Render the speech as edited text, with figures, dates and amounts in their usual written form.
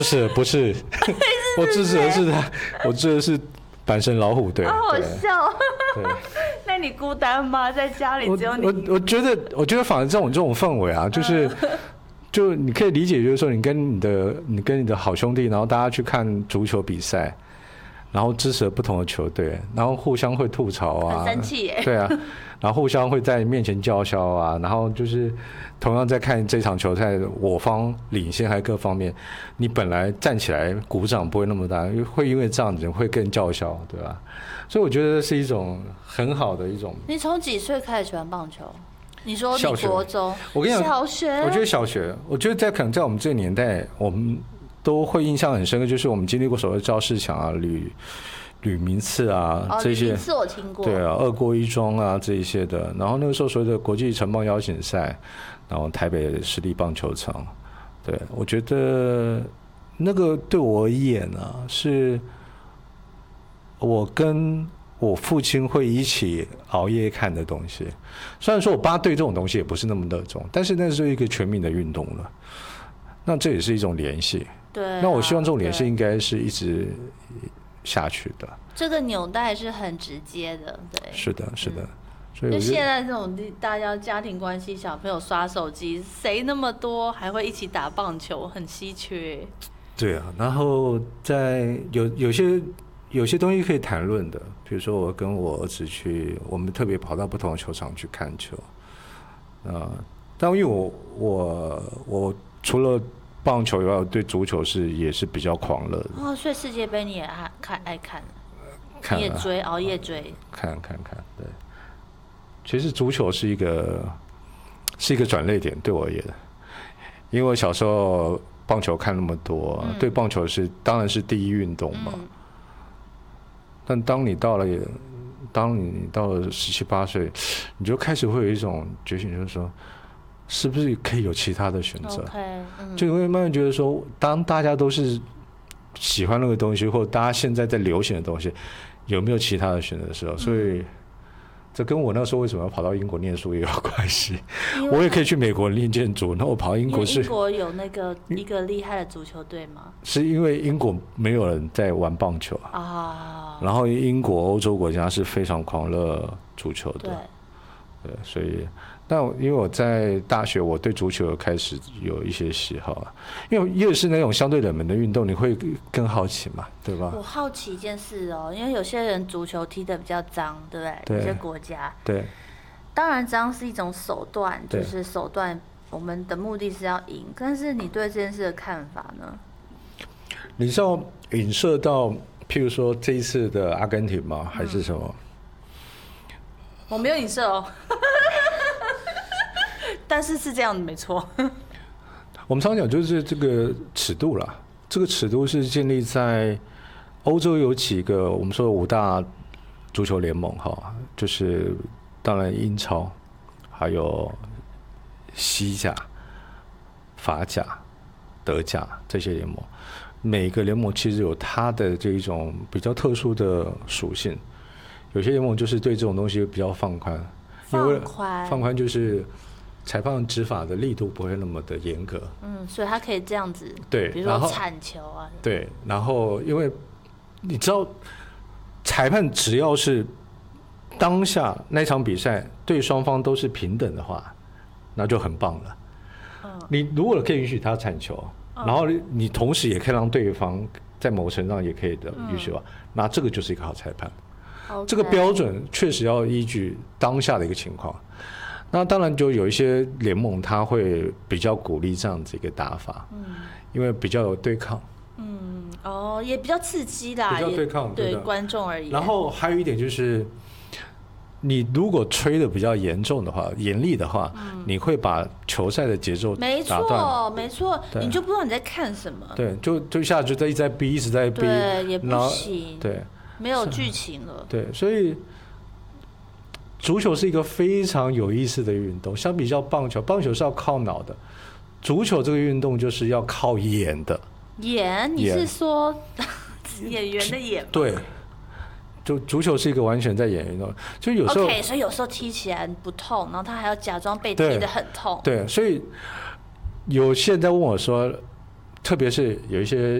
不是，我支持的是他，我支持的是阪神老虎队。 好好笑。 对， 那你孤单吗？在家里只有你？ 我觉得反而这种氛围啊，就你可以理解，就是说你跟你的好兄弟，然后大家去看足球比赛，然后支持不同的球队，然后互相会吐槽啊， 很生气耶。 对啊，然后互相会在你面前叫嚣啊，然后就是同样在看这场球赛，我方领先还有各方面，你本来站起来鼓掌不会那么大，会因为这样子会更叫嚣，对吧？所以我觉得是一种很好的一种。 你从几岁开始喜欢棒球？你说你国中， 我跟你讲， 小学， 我觉得小学，我觉得可能在我们这个年代，我们都会印象很深刻，就是我们经历过所谓的赵世强啊、吕明次啊、这些， 吕明次我听过， 对啊，二郭一庄啊这一些的。然后那个时候所谓的国际城棒邀请赛，然后台北市立棒球场，对，我觉得那个对我而言啊，是我跟我父亲会一起熬夜看的东西。虽然说我爸对这种东西也不是那么热衷，但是那是一个全民的运动了。那这也是一种联系。 对啊， 那我希望这种联系应该是一直下去的。 这个纽带是很直接的，对。 是的，是的。所以就现在这种大家家庭关系，小朋友刷手机，谁那么多还会一起打棒球，很稀缺。 对啊，然后在有些东西可以谈论的，比如说我跟我儿子我们特别跑到不同的球场去看球，但因为我除了棒球以外，我对足球也是比较狂热的。 哦，所以世界杯你也爱看，你也追，熬夜追， 看，对。其实足球是一个转捩点对我而言，因为我小时候棒球看那么多，对棒球当然是第一运动嘛。但当你到了17、18岁，你就开始会有一种觉醒，就是说，是不是可以有其他的选择？就你会慢慢觉得说，当大家都是喜欢那个东西，或者大家现在在流行的东西，有没有其他的选择的时候？所以这跟我那时候为什么要跑到英国念书也有关系。我也可以去美国练建筑，那我跑到英国是。 英国有一个厉害的足球队吗？ 是因为英国没有人在玩棒球啊，然后英国、欧洲国家是非常狂热足球的，对，所以。但因为我在大学，我对足球开始有一些喜好啊，因为越是那种相对冷门的运动，你会更好奇嘛，对吧？ 我好奇一件事哦，因为有些人足球踢得比较脏，对不对？ 对， 有些国家， 对， 当然脏是一种手段，就是手段，我们的目的是要赢。但是你对这件事的看法呢？ 你是要影射到，譬如说这一次的阿根廷吗？还是什么？ 我没有影射哦。但是是这样的，没错。 我们常讲就是这个尺度啦，这个尺度是建立在欧洲有几个我们说的5大足球联盟哈，就是当然英超，还有西甲、法甲、德甲这些联盟，每个联盟其实有它的这一种比较特殊的属性，有些联盟就是对这种东西比较放宽，放宽就是裁判执法的力度不会那么的严格， 所以他可以这样子， 对， 比如说铲球啊， 对，然后因为你知道，裁判只要是当下那场比赛对双方都是平等的话，那就很棒了。你如果可以允许他铲球，然后你同时也可以让对方在某个程度上也可以的允许，那这个就是一个好裁判。这个标准确实要依据当下的一个情况。那当然就有一些联盟他会比较鼓励这样子一个打法，因为比较有对抗， 也比较刺激啦， 比较对抗， 对观众而言。 然后还有一点就是，你如果吹的比较严重的话、严厉的话，你会把球赛的节奏打断。 没错，你就不知道你在看什么。 对，就一下就一直在逼，一直在逼， 对，也不行， 对， 没有剧情了。 对，所以。足球是一个非常有意思的运动，相比较棒球，棒球是要靠脑的，足球这个运动就是要靠眼的。 眼？你是说演员的眼吗？ 对，就足球是一个完全在演运动，就有时候 OK， 所以有时候踢起来不痛，然后他还要假装被踢得很痛。 对，所以有些人在问我说， 特别是有一些